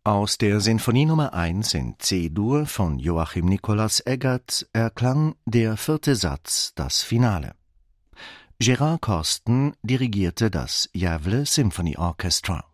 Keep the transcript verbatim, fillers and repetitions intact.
Aus der Sinfonie Nummer eins in C-Dur von Joachim Nicolas Eggert erklang der vierte Satz, das Finale. Gerard Corsten dirigierte das Gävle Symphony Orchestra.